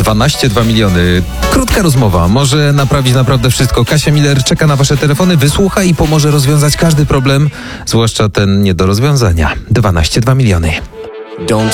12,2 miliony. Krótka rozmowa, może naprawić naprawdę wszystko. Kasia Miller czeka na wasze telefony, wysłucha i pomoże rozwiązać każdy problem, zwłaszcza ten nie do rozwiązania. 12,2 miliony.